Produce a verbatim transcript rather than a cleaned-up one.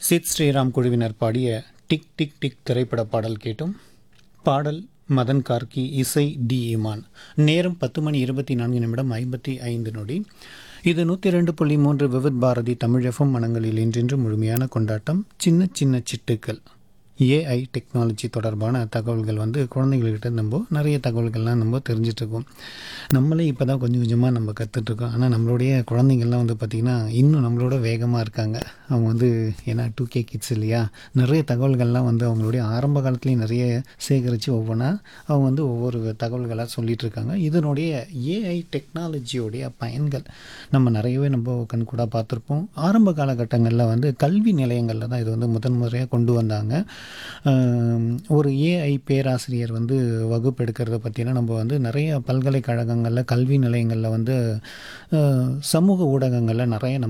சித் ஸ்ரீராம் குழுவினர் பாடிய tick tick tick திரைப்பட பாடல் கேட்டும். பாடல் மதன் கார்கி, இசை டி இமான். நேரம் பத்து மணி இருபத்தி நான்கு நிமிடம் ஐம்பத்தி ஐந்து நொடி. இது நூற்றி ரெண்டு புள்ளி மூன்று விவித் பாரதி தமிழ் எஃப்எம் மனங்களில் இன்றென்று முழுமையான கொண்டாட்டம். சின்ன சின்ன சிட்டுக்கள், ஏஐ டெக்னாலஜி தொடர்பான தகவல்கள் வந்து குழந்தைங்கள்கிட்ட நம்ம நிறைய தகவல்கள்லாம் நம்ம தெரிஞ்சிட்ருக்கோம். நம்மளே இப்போ தான் கொஞ்சம் கொஞ்சமாக நம்ம கற்றுட்ருக்கோம். ஆனால் நம்மளுடைய குழந்தைங்கள்லாம் வந்து பார்த்திங்கன்னா இன்னும் நம்மளோட வேகமாக இருக்காங்க. அவங்க வந்து ஏன்னா டூ கே கிட்ஸ் இல்லையா, நிறைய தகவல்கள்லாம் வந்து அவங்களுடைய ஆரம்ப காலத்துலேயும் நிறைய சேகரித்து ஒவ்வொன்றா அவங்க வந்து ஒவ்வொரு தகவல்களாக சொல்லிகிட்டு இருக்காங்க. இதனுடைய ஏஐ டெக்னாலஜியோடைய பயன்கள் நம்ம நிறையவே நம்ம கண்கூடாக பார்த்துருப்போம். ஆரம்ப காலகட்டங்களில் வந்து கல்வி நிலையங்களில் தான் இது வந்து முதன் முறையாக கொண்டு வந்தாங்க. ஒரு ஏஐ பேராசிரியர் வந்து வகுப்பு எடுக்கிறத பற்றினா நம்ம வந்து நிறைய பல்கலைக்கழகங்களில் கல்வி நிலையங்களில் வந்து சமூக ஊடகங்களில் நிறைய நம்ம